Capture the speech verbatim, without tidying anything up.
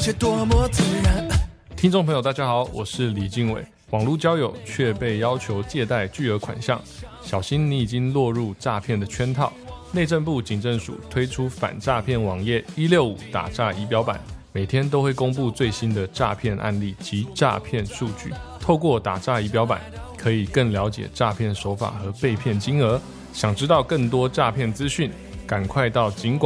却多么自然。 听众朋友大家好，我是李经纬。网络交友却被要求借贷巨额款项，小心你已经落入诈骗的圈套。内政部警政署推出反诈骗网页一六五打诈仪表板，每天都会公布最新的诈骗案例及诈骗数据。透过打诈仪表板，可以更了解诈骗手法和被骗金额。想知道更多诈骗资讯，赶快到警广